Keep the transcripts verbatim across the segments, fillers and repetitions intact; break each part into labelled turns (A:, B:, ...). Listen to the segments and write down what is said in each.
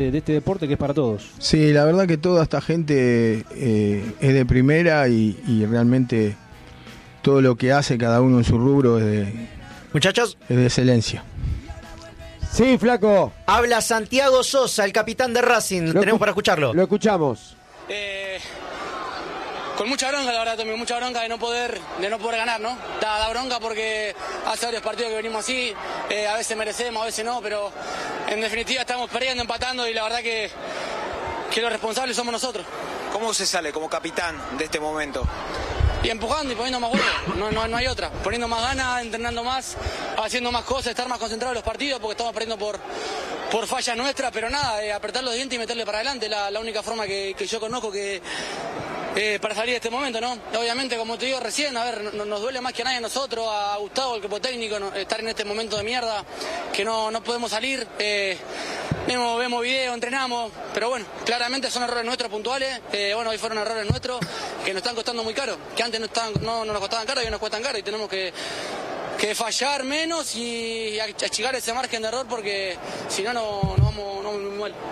A: de este deporte que es para todos.
B: Sí, la verdad que toda esta gente eh, es de primera y, y realmente todo lo que hace cada uno en su rubro es de,
C: muchachos,
B: es de excelencia.
D: Sí, flaco.
C: Habla Santiago Sosa, el capitán de Racing. Lo Tenemos para escucharlo.
D: Lo escuchamos.
E: Eh, con mucha bronca, la verdad, Tommy, mucha bronca de no poder, de no poder ganar, ¿no? Da, da bronca porque hace varios partidos que venimos así, eh, a veces merecemos, a veces no, pero en definitiva estamos perdiendo, empatando y la verdad que, que los responsables somos nosotros.
F: ¿Cómo se sale como capitán de este momento?
E: Y empujando y poniendo más huevos, no, no, no hay otra. Poniendo más ganas, entrenando más, haciendo más cosas, estar más concentrados en los partidos porque estamos perdiendo por, por fallas nuestras, pero nada, eh, apretar los dientes y meterle para adelante, la, la única forma que, que yo conozco que eh, para salir de este momento, ¿no? Obviamente, como te digo recién, a ver, no, nos duele más que a nadie a nosotros, a Gustavo, el equipo técnico, no, estar en este momento de mierda, que no, no podemos salir. Eh, Vemos, vemos video, entrenamos, pero bueno, claramente son errores nuestros puntuales. Eh, bueno, hoy fueron errores nuestros que nos están costando muy caro, que antes no, estaban, no, no nos costaban caro y hoy nos cuestan caro y tenemos que, que fallar menos y achicar ese margen de error porque si no, no, no vamos, no vamos muy mal.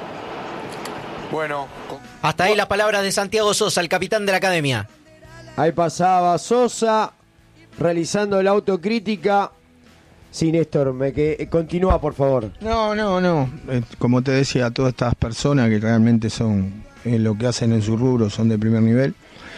F: Bueno,
C: hasta ahí las palabras de Santiago Sosa, el capitán de la academia.
D: Ahí pasaba Sosa realizando la autocrítica. Sí, Néstor, me que continúa, por favor.
B: No, no, no. Eh, como te decía, todas estas personas que realmente son eh, lo que hacen en su rubro son de primer nivel.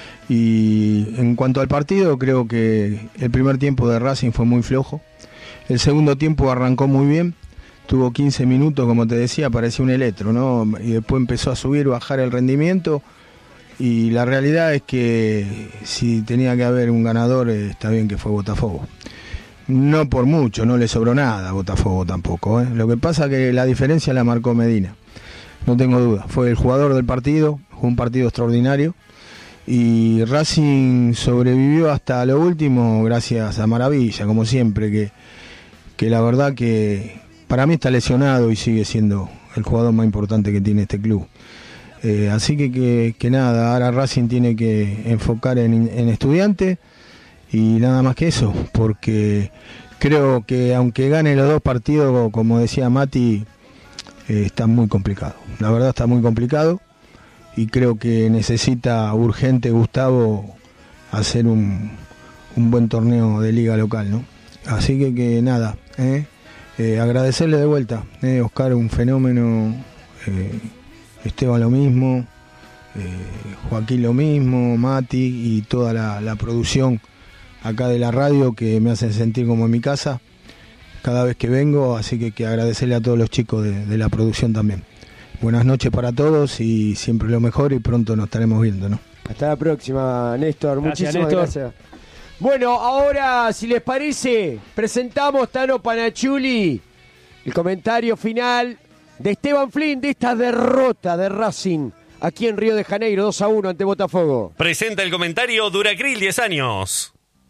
B: Y en cuanto al partido, creo que el primer tiempo de Racing fue muy flojo. El segundo tiempo arrancó muy bien. Tuvo quince minutos, como te decía, parecía un electro, ¿no? Y después empezó a subir, bajar el rendimiento. Y la realidad es que si tenía que haber un ganador, eh, está bien que fue Botafogo. No por mucho, no le sobró nada a Botafogo tampoco, ¿eh? Lo que pasa que la diferencia la marcó Medina, no tengo duda. Fue el jugador del partido, fue un partido extraordinario y Racing sobrevivió hasta lo último gracias a Maravilla, como siempre, que, que la verdad que para mí está lesionado y sigue siendo el jugador más importante que tiene este club. Eh, así que, que, que nada, ahora Racing tiene que enfocar en, en Estudiantes. Y nada más que eso, porque creo que aunque gane los dos partidos, como decía Mati, eh, está muy complicado. La verdad está muy complicado y creo que necesita urgente Gustavo hacer un, un buen torneo de liga local, ¿no? Así que, que nada, eh, eh, agradecerle de vuelta. Eh, Oscar, un fenómeno, eh, Esteban lo mismo, eh, Joaquín lo mismo, Mati y toda la, la producción acá de la radio que me hacen sentir como en mi casa cada vez que vengo, así que, que agradecerle a todos los chicos de, de la producción también. Buenas noches para todos y siempre lo mejor y pronto nos estaremos viendo, ¿no?
D: Hasta la próxima, Néstor.
A: Gracias,
D: Muchísimas
A: Néstor.
D: gracias. Bueno, ahora, si les parece, presentamos Tano Panachuli, el comentario final de Esteban Flynn de esta derrota de Racing aquí en Río de Janeiro, dos a uno ante Botafogo.
G: Presenta el comentario Duracril, diez años.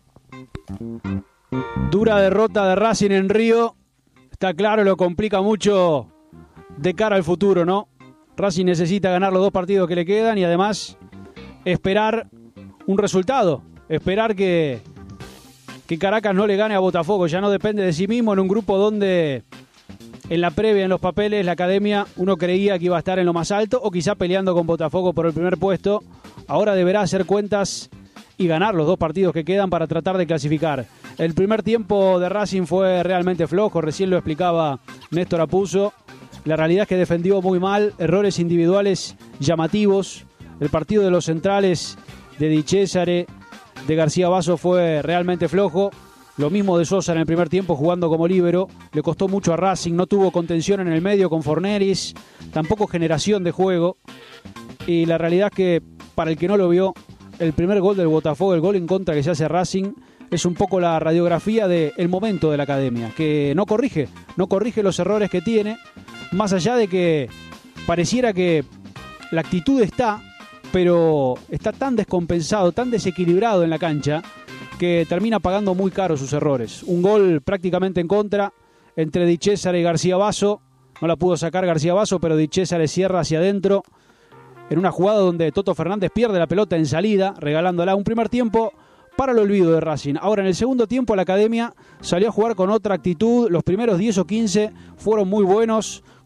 A: Dura derrota de Racing en Río, está claro, lo complica mucho de cara al futuro, ¿no? Racing necesita ganar los dos partidos que le quedan y además esperar un resultado, esperar que, que Caracas no le gane a Botafogo, ya no depende de sí mismo en un grupo donde en la previa, en los papeles, la academia uno creía que iba a estar en lo más alto o quizá peleando con Botafogo por el primer puesto. Ahora deberá hacer cuentas y ganar los dos partidos que quedan para tratar de clasificar. El primer tiempo de Racing fue realmente flojo, recién lo explicaba Néstor Apuzzo. La realidad es que defendió muy mal, errores individuales llamativos. El partido de los centrales de Di Cesare, de García Basso fue realmente flojo. Lo mismo de Sosa en el primer tiempo jugando como líbero. Le costó mucho a Racing, no tuvo contención en el medio con Forneris, tampoco generación de juego. Y la realidad es que, para el que no lo vio, el primer gol del Botafogo, el gol en contra que se hace Racing, es un poco la radiografía del momento de la academia, que no corrige, no corrige los errores que tiene, más allá de que pareciera que la actitud está, pero está tan descompensado, tan desequilibrado en la cancha, que termina pagando muy caro sus errores. Un gol prácticamente en contra entre Di Cesare y García Basso, no la pudo sacar García Basso, pero Di Cesare cierra hacia adentro, en una jugada donde Toto Fernández pierde la pelota en salida, regalándola un primer tiempo para el olvido de Racing. Ahora en el segundo tiempo la academia salió a jugar con otra actitud, los primeros diez o quince fueron muy buenos,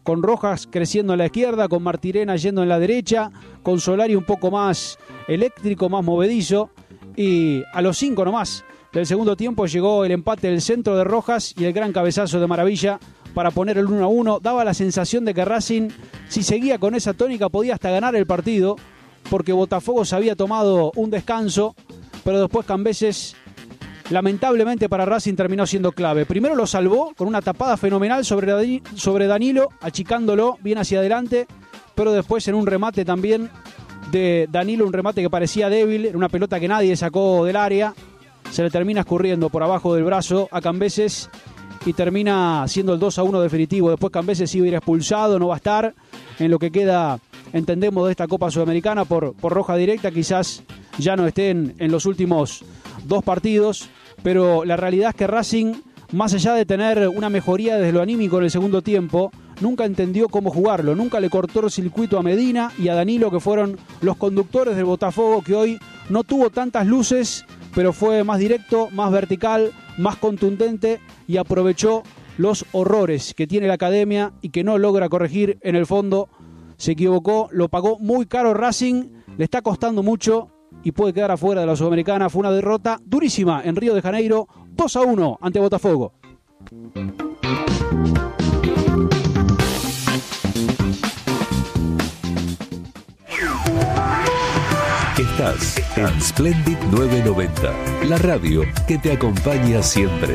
A: con Rojas creciendo en la izquierda, con Martirena yendo en la derecha, con Solari un poco más eléctrico, más movedizo, y a los cinco nomás del segundo tiempo llegó el empate del centro de Rojas y el gran cabezazo de Maravilla para poner el uno a uno. Daba la sensación de que Racing, si seguía con esa tónica, podía hasta ganar el partido, porque Botafogo se había tomado un descanso, pero después Cambeses, lamentablemente para Racing, terminó siendo clave. Primero lo salvó con una tapada fenomenal sobre, sobre Danilo, achicándolo bien hacia adelante, pero después en un remate también de Danilo, un remate que parecía débil, era una pelota que nadie sacó del área, se le termina escurriendo por abajo del brazo a Cambeses y termina siendo el dos a uno definitivo. Después Cambeses iba a ir expulsado, no va a estar en lo que queda, entendemos, de esta Copa Sudamericana por, por roja directa. Quizás ya no estén en los últimos dos partidos, pero la realidad es que Racing, más allá de tener una mejoría desde lo anímico en el segundo tiempo, nunca entendió cómo jugarlo, nunca le cortó el circuito a Medina y a Danilo, que fueron los conductores del Botafogo, que hoy no tuvo tantas luces, pero fue más directo, más vertical, más contundente y aprovechó los horrores que tiene la academia y que no logra corregir. En el fondo se equivocó, lo pagó muy caro Racing, le está costando mucho y puede quedar afuera de la Sudamericana. Fue una derrota durísima en Río de Janeiro, dos a uno ante Botafogo.
H: Estás en Splendid novecientos noventa, la radio que te acompaña siempre.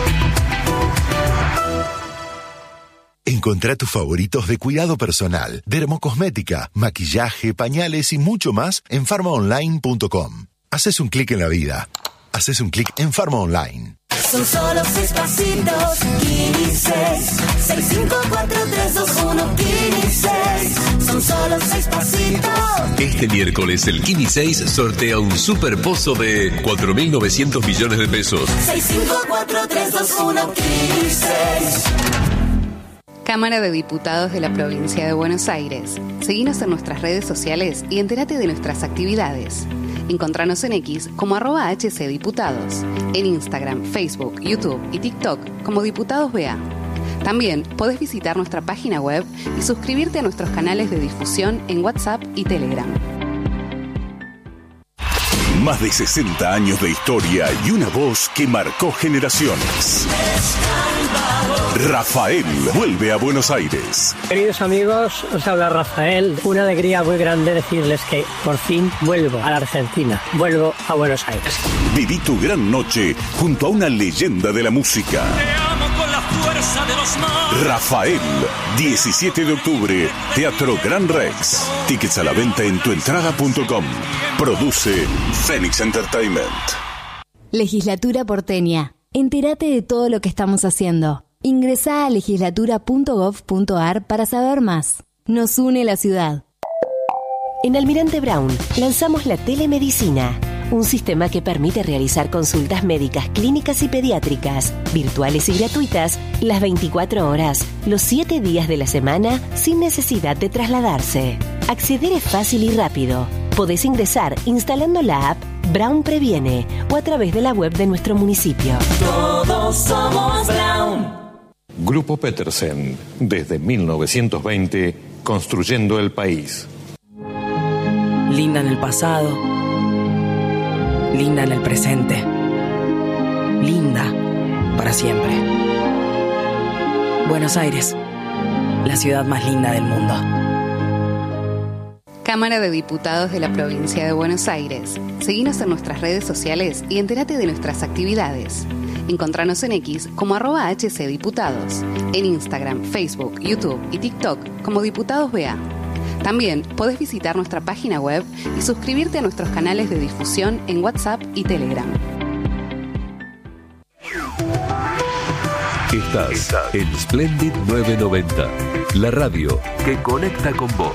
I: Encontrá tus favoritos de cuidado personal, dermocosmética, maquillaje, pañales y mucho más en farma online punto com. Haces un clic en la vida. Haces un clic en Farma Online.
J: Son solo seis pasitos, Kini seis, seis cinco cuatro tres dos uno Kini seis. Son solo seis pasitos.
H: Este miércoles el Kini seis sortea un super pozo de cuatro mil novecientos millones de pesos.
J: seis cinco cuatro tres dos uno Kini seis.
K: Cámara de Diputados de la Provincia de Buenos Aires. Seguinos en nuestras redes sociales y entérate de nuestras actividades. Encontranos en X como arroba hcdiputados, en Instagram, Facebook, YouTube y TikTok como Diputados B A. También podés visitar nuestra página web y suscribirte a nuestros canales de difusión en WhatsApp y Telegram.
L: Más de sesenta años de historia y una voz que marcó generaciones. Rafael vuelve a Buenos Aires.
M: Queridos amigos, os habla Rafael. Una alegría muy grande decirles que por fin vuelvo a la Argentina. Vuelvo a Buenos Aires.
L: Viví tu gran noche junto a una leyenda de la música.
J: Te amo con la fuerza de los mares.
L: Rafael, diecisiete de octubre, Teatro Gran Rex. Tickets a la venta en tuentrada punto com. Produce Phoenix Entertainment.
N: Legislatura porteña. Entérate de todo lo que estamos haciendo. Ingresá a legislatura punto gov punto ar para saber más. Nos une la ciudad.
O: En Almirante Brown lanzamos la telemedicina, un sistema que permite realizar consultas médicas, clínicas y pediátricas, virtuales y gratuitas, las veinticuatro horas, los siete días de la semana, sin necesidad de trasladarse. Acceder es fácil y rápido. Podés ingresar instalando la app Brown Previene o a través de la web de nuestro municipio.
J: Todos somos Brown.
P: Grupo Petersen, desde mil novecientos veinte, construyendo el país.
Q: Linda en el pasado, linda en el presente, linda para siempre. Buenos Aires, la ciudad más linda del mundo.
K: Cámara de Diputados de la Provincia de Buenos Aires. Seguinos en nuestras redes sociales y entérate de nuestras actividades. Encontranos en X como arroba hcdiputados, en Instagram, Facebook, YouTube y TikTok como Diputados B A. También podés visitar nuestra página web y suscribirte a nuestros canales de difusión en WhatsApp y Telegram.
H: Estás en Splendid novecientos noventa, la radio que conecta con vos.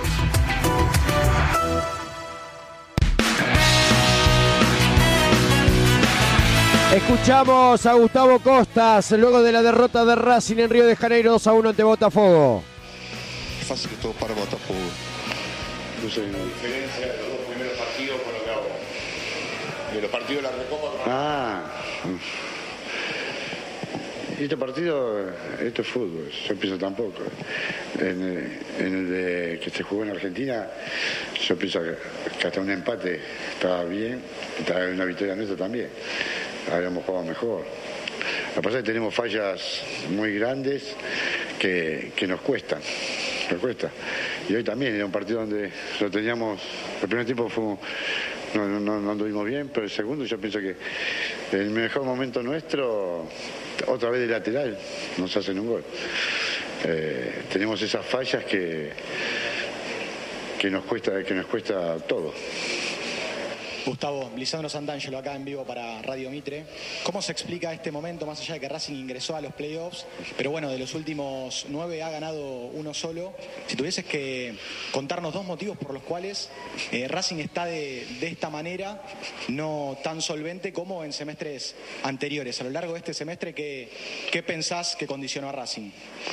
D: Escuchamos a Gustavo Costas luego de la derrota de Racing en Río de Janeiro dos a uno ante Botafogo.
R: Es fácil que todo para Botafogo. No sé. La diferencia de los dos primeros partidos con lo que hago. De los partidos de la Recopa. Ah. este partido, esto es fútbol, yo pienso tampoco. En el, en el de que se jugó en Argentina, yo pienso que, que hasta un empate estaba bien, estaba una victoria nuestra también. Habríamos jugado mejor. Lo que pasa es que tenemos fallas muy grandes que, que nos cuestan, nos cuesta. Y hoy también era un partido donde lo teníamos, el primer tiempo fue, no, no, no anduvimos bien, pero el segundo yo pienso que el mejor momento nuestro, otra vez de lateral, nos hacen un gol. Eh, tenemos esas fallas que, que nos cuesta, que nos cuesta todo.
S: Gustavo, Lisandro Santangelo acá en vivo para Radio Mitre. ¿Cómo se explica este momento, más allá de que Racing ingresó a los playoffs, pero bueno, de los últimos nueve ha ganado uno solo? Si tuvieses que contarnos dos motivos por los cuales eh, Racing está de, de esta manera, no tan solvente como en semestres anteriores. A lo largo de este semestre, ¿qué, qué pensás que condicionó a Racing?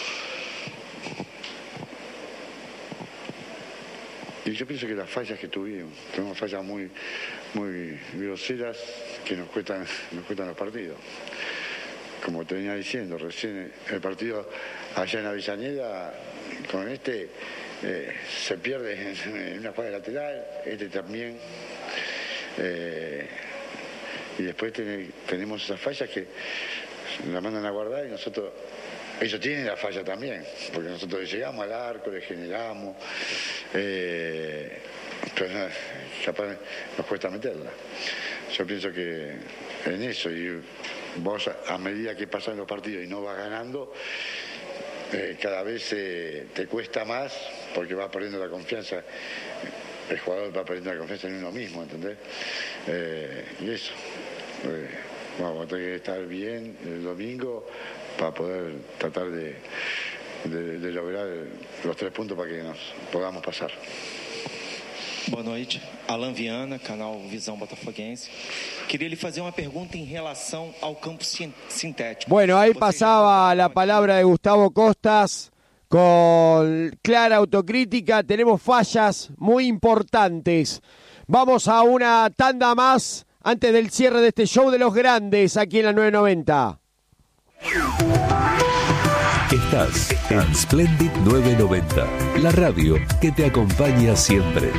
R: Y yo pienso que las fallas que tuvimos, tenemos fallas muy, muy groseras que nos cuestan, nos cuestan los partidos. Como te venía diciendo, recién el partido allá en Avellaneda, con este, eh, se pierde en, en una jugada lateral, este también. Eh, y después ten, tenemos esas fallas que la mandan a guardar y nosotros... Ellos tienen la falla también, porque nosotros llegamos al arco, le generamos, eh, pero capaz nos cuesta meterla. Yo pienso que en eso, y vos a medida que pasan los partidos y no vas ganando, eh, cada vez eh, te cuesta más, porque vas perdiendo la confianza, el jugador va perdiendo la confianza en uno mismo, ¿entendés? Eh, y eso, eh, vamos a tener que estar bien el domingo, para poder tratar de, de, de lograr los tres puntos para que nos podamos pasar.
T: Boa noite, Alan Viana, canal Visão Botafoguense. Queria lhe fazer uma pergunta em relação ao campo sintético.
D: Bueno, ahí pasaba la palabra de Gustavo Costas con clara autocrítica. Tenemos fallas muy importantes. Vamos a una tanda más antes del cierre de este show de los grandes aquí en la nueve noventa.
H: Estás en Splendid nueve noventa, la radio que te acompaña siempre.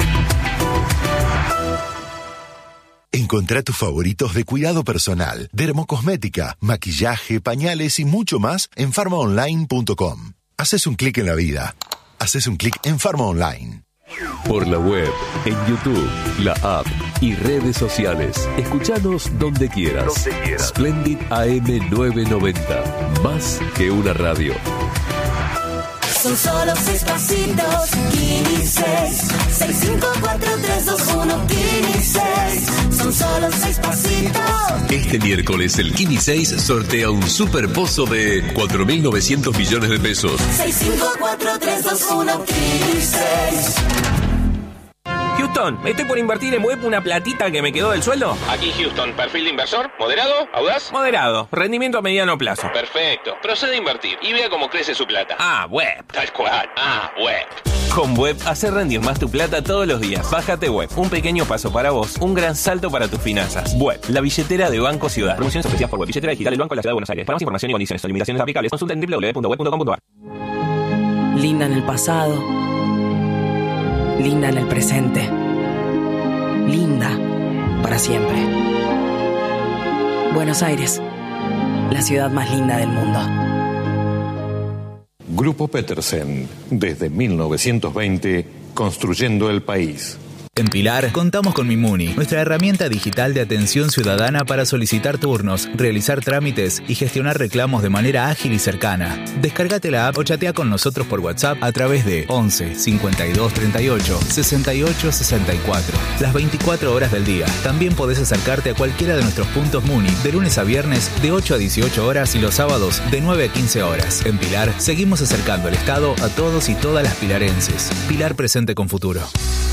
I: Encontrá tus favoritos de cuidado personal, dermocosmética, maquillaje, pañales y mucho más en farma online punto com. Haces un clic en la vida. Haces un clic en Farma Online.
H: Por la web, en YouTube, la app y redes sociales. Escuchanos donde quieras. Donde quieras. Splendid A M nueve noventa. Más que una radio.
J: Son solo seis pasitos, Kini seis, seis cinco cuatro tres dos uno, Kini seis. Son solo seis pasitos.
U: Este miércoles el Kini seis sortea un super pozo de cuatro mil novecientos millones de pesos.
J: seis cinco cuatro tres dos uno, Kini seis.
V: Houston, estoy por invertir en web una platita que me quedó del sueldo.
W: Aquí Houston, perfil de inversor, moderado, audaz.
V: Moderado, rendimiento a mediano plazo.
W: Perfecto, procede a invertir y vea cómo crece su plata.
V: Ah, web.
W: Tal cual, ah, web.
V: Con Web, hacer rendir más tu plata todos los días. Bájate Web, un pequeño paso para vos, un gran salto para tus finanzas. Web, la billetera de Banco Ciudad. Promociones ofrecidas por Web, billetera digital del Banco de la Ciudad de Buenos Aires. Para más información y condiciones o limitaciones aplicables, consulta en doble u doble u doble u punto web punto com punto a r.
Q: Linda en el pasado. Linda en el presente. Linda para siempre. Buenos Aires, la ciudad más linda del mundo.
P: Grupo Petersen, desde mil novecientos veinte, construyendo el país.
X: En Pilar contamos con Mimuni, nuestra herramienta digital de atención ciudadana para solicitar turnos, realizar trámites y gestionar reclamos de manera ágil y cercana. Descárgate la app o chatea con nosotros por WhatsApp a través de once cincuenta y dos treinta y ocho sesenta y ocho sesenta y cuatro. Las veinticuatro horas del día. También podés acercarte a cualquiera de nuestros puntos Muni de lunes a viernes de ocho a dieciocho horas y los sábados de nueve a quince horas. En Pilar seguimos acercando el Estado a todos y todas las pilarenses. Pilar presente con futuro.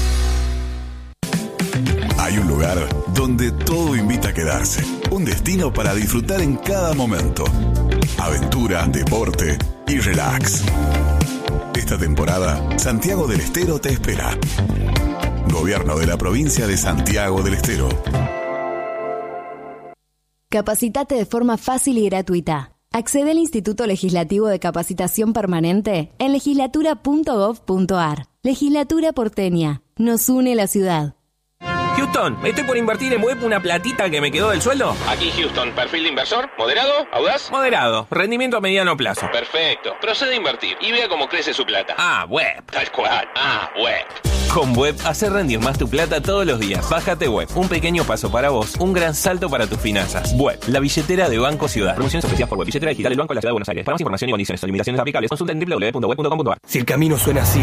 Y: Hay un lugar donde todo invita a quedarse. Un destino para disfrutar en cada momento. Aventura, deporte y relax. Esta temporada, Santiago del Estero te espera. Gobierno de la provincia de Santiago del Estero.
N: Capacitate de forma fácil y gratuita. Accede al Instituto Legislativo de Capacitación Permanente en legislatura punto gov punto ar. Legislatura porteña. Nos une la ciudad.
V: Houston, estoy por invertir en web una platita que me quedó del sueldo.
W: Aquí Houston, perfil de inversor, moderado, audaz.
V: Moderado, rendimiento a mediano plazo.
W: Perfecto, procede a invertir y vea cómo crece su plata.
V: Ah, web.
W: Tal cual, ah, web.
V: Con Web, hacer rendir más tu plata todos los días. Bájate Web, un pequeño paso para vos, un gran salto para tus finanzas. Web, la billetera de Banco Ciudad. Promociones ofrecidas por Web, billetera digital del Banco de la Ciudad de Buenos Aires. Para más información y condiciones o limitaciones aplicables, consulta en doble u doble u doble u punto web punto com punto ar.
B: Si el camino suena así,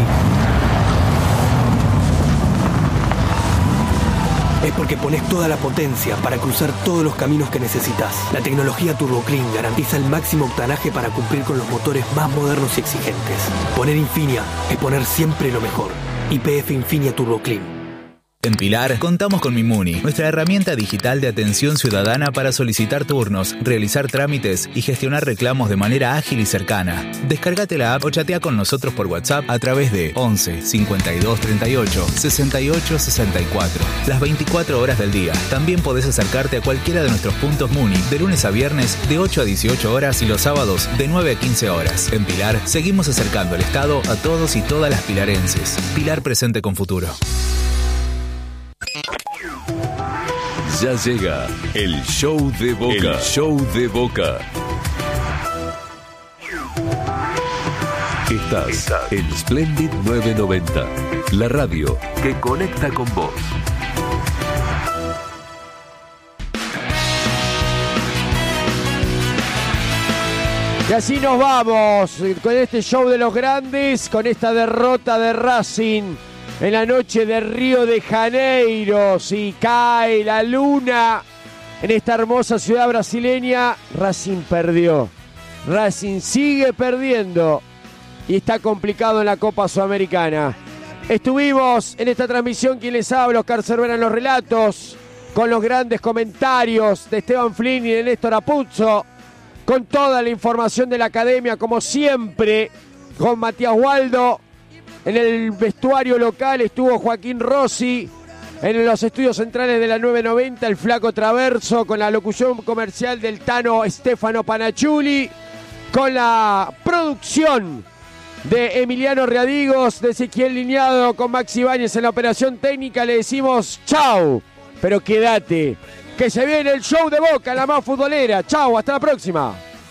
B: es porque pones toda la potencia para cruzar todos los caminos que necesitas. La tecnología Turbo Clean garantiza el máximo octanaje para cumplir con los motores más modernos y exigentes. Poner Infinia es poner siempre lo mejor. Y P F Infinia Turbo Clean.
X: En Pilar contamos con Mimuni, nuestra herramienta digital de atención ciudadana para solicitar turnos, realizar trámites y gestionar reclamos de manera ágil y cercana. Descárgate la app o chatea con nosotros por WhatsApp a través de once cincuenta y dos treinta y ocho sesenta y ocho sesenta y cuatro. Las veinticuatro horas del día. También podés acercarte a cualquiera de nuestros puntos Muni de lunes a viernes de ocho a dieciocho horas y los sábados de nueve a quince horas. En Pilar seguimos acercando el Estado a todos y todas las pilarenses. Pilar presente con futuro.
H: Ya llega el show de Boca. El show de Boca. Estás en Splendid novecientos noventa, la radio que conecta con vos.
D: Y así nos vamos con este show de los grandes, con esta derrota de Racing en la noche de Río de Janeiro. Si cae la luna en esta hermosa ciudad brasileña, Racing perdió. Racing sigue perdiendo y está complicado en la Copa Sudamericana. Estuvimos en esta transmisión, quien les habla, Oscar Cervera en los relatos, con los grandes comentarios de Esteban Flynn y de Néstor Apuzzo, con toda la información de la academia, como siempre, con Matías Waldo. En el vestuario local estuvo Joaquín Rossi. En los estudios centrales de la novecientos noventa, el Flaco Traverso, con la locución comercial del Tano Stefano Panachuli, con la producción de Emiliano Readigos, de Ezequiel Liñado, con Maxi Ibáñez en la operación técnica. Le decimos chau, pero quédate, que se viene el show de Boca, la más futbolera. Chau, hasta la próxima.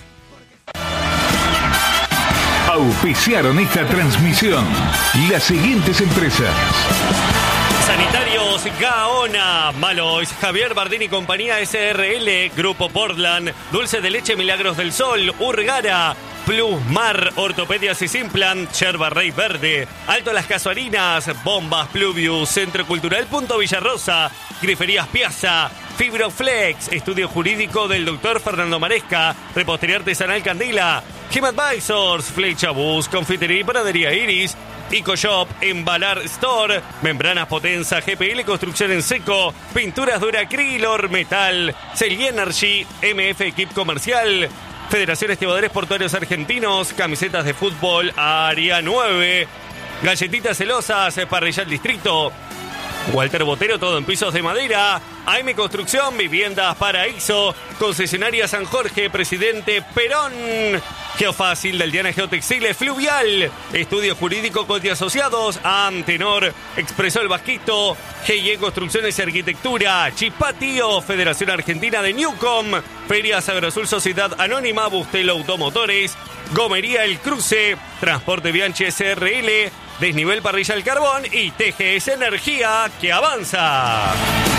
C: Auspiciaron esta transmisión las siguientes empresas:
E: Sanitarios Gaona, Malois, Javier Bardini y Compañía S R L, Grupo Portland, Dulce de Leche Milagros del Sol, Urgara, Plus Mar, Ortopedias y Simplan, Yerba Rey Verde, Alto Las Casuarinas, Bombas Pluvius, Centro Cultural Punto Villarrosa, Griferías Piazza, Fibroflex, Estudio Jurídico del doctor Fernando Maresca, Repostería Artesanal Candila, Gem Advisors, Flecha Bus, Confitería y Panadería Iris, EcoShop, Embalar Store, Membranas Potenza, G P L Construcción en Seco, Pinturas Duracril, Metal, Celi Energy, M F Equip Comercial, Federación Estibadores Portuarios Argentinos, Camisetas de Fútbol, Área nueve, Galletitas Celosas, Parrillal Distrito, Walter Botero, todo en pisos de madera, A M Construcción, Viviendas Paraíso, Concesionaria San Jorge, Presidente Perón, Geofácil, del Diana Geotextiles, Fluvial, Estudio Jurídico Coti Asociados, Antenor, Expreso El Vasquito, G y E Construcciones y Arquitectura, Chipatio, Federación Argentina de Newcom, Ferias Agrosul Sociedad Anónima, Bustelo Automotores, Gomería El Cruce, Transporte Bianchi S R L, Desnivel Parrilla El Carbón y T G S Energía, que avanza.